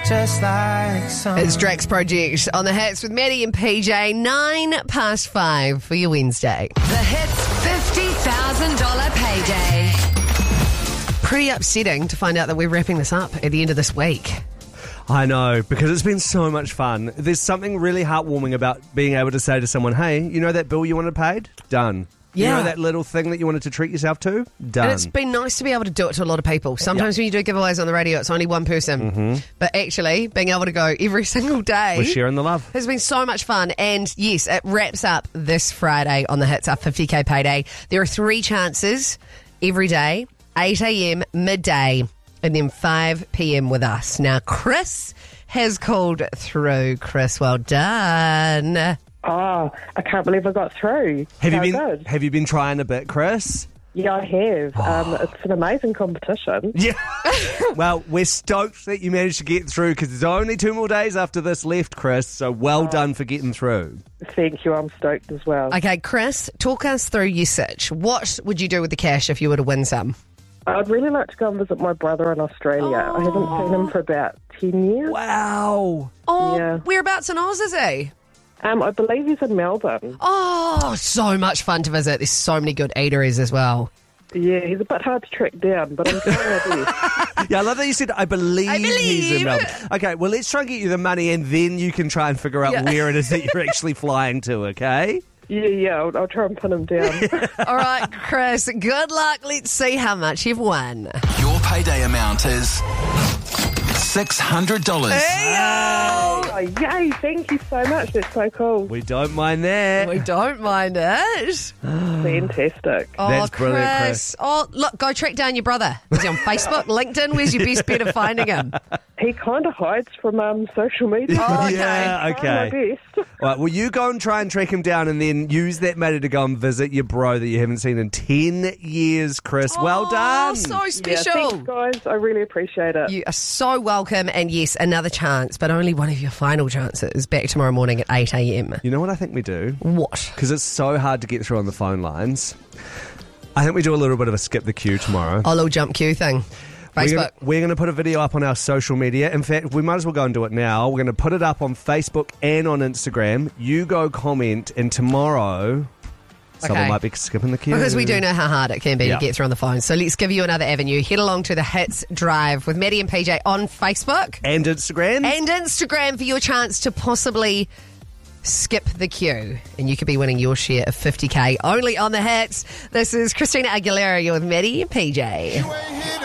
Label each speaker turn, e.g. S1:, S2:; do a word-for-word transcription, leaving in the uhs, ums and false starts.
S1: just like some.
S2: It's Drax Project on the Hits with Maddie and P J. Nine past five for your Wednesday.
S3: The Hits fifty thousand dollars payday.
S2: Pretty upsetting to find out that we're wrapping this up at the end of this week.
S4: I know, because it's been so much fun. There's something really heartwarming about being able to say to someone, hey, you know that bill you wanted paid? Done.
S2: Yeah.
S4: You know that little thing that you wanted to treat yourself to? Done.
S2: And it's been nice to be able to do it to a lot of people. Sometimes
S4: Yep.
S2: when you do giveaways on the radio, it's only one person. Mm-hmm. But actually, being able to go every single day...
S4: We're sharing the love.
S2: Has been so much fun. And yes, it wraps up this Friday on the Hits, our fifty K payday. There are three chances every day, eight a.m, midday, and then five p.m. with us. Now, Chris has called through. Chris, well done.
S5: Oh, I can't believe I got through.
S4: Have
S5: How
S4: you been
S5: good.
S4: Have you been trying a bit, Chris?
S5: Yeah, I have. Um, it's an amazing competition.
S4: Yeah. Well, we're stoked that you managed to get through because there's only two more days after this left, Chris. So well done for getting through.
S5: Thank you. I'm stoked as well.
S2: Okay, Chris, talk us through your sitch. What would you do with the cash if you were to win some?
S5: I'd really like to go and visit my brother in Australia. I haven't seen him for about ten years.
S4: Wow.
S2: Oh,
S5: Yeah.
S2: whereabouts in Oz is he?
S5: Um, I believe he's in Melbourne.
S2: Oh, so much fun to visit. There's so many good eateries as well.
S5: Yeah, he's a bit hard to track down, but I'm trying my best.
S4: Yeah, I love that you said, I believe,
S2: I
S4: he's in
S2: believe.
S4: Melbourne. Okay, well, let's try and get you the money and then you can try and figure out
S2: Yeah.
S4: where it is that you're actually flying to, okay?
S5: Yeah, yeah, I'll, I'll try and pin him down.
S2: All right, Chris, good luck. Let's see how much you've won.
S1: Your payday amount is six hundred dollars.
S5: Oh, yay, thank you so much. That's so cool.
S4: We don't mind that.
S2: We don't mind it.
S5: Fantastic.
S2: Oh,
S4: That's brilliant,
S2: Chris.
S4: Chris.
S2: Oh, look, go track down your brother. Is he on Facebook, LinkedIn? Where's your best bet of finding him?
S5: He kind of hides from um, social media.
S2: Oh, okay.
S4: Yeah,
S5: Trying
S4: okay.
S5: my best.
S4: All right, well, you go and try and track him down and then use that money to go and visit your bro that you haven't seen in ten years, Chris. Well
S2: Oh,
S4: done.
S2: so
S5: Yeah,
S2: special.
S5: thanks, guys. I really appreciate it.
S2: You are so welcome. And yes, another chance, but only one of your final chances. Back tomorrow morning at eight a.m.
S4: You know what I think we do?
S2: What?
S4: Because it's so hard to get through on the phone lines. I think we do a little bit of a skip the queue tomorrow.
S2: Oh, little jump queue thing.
S4: We're
S2: Facebook.
S4: gonna, we're going to put a video up on our social media. In fact, we might as well go and do it now. We're going to put it up on Facebook and on Instagram. You go comment, and tomorrow someone
S2: Okay.
S4: might be skipping the queue.
S2: Because we do know how hard it can be
S4: Yeah.
S2: to get through on the phone. So let's give you another avenue. Head along to the Hits Drive with Maddie and P J on Facebook
S4: And Instagram.
S2: and Instagram for your chance to possibly skip the queue. And you could be winning your share of fifty K only on the Hits. This is Christina Aguilera. You're with Maddie and P J.
S1: You ain't hit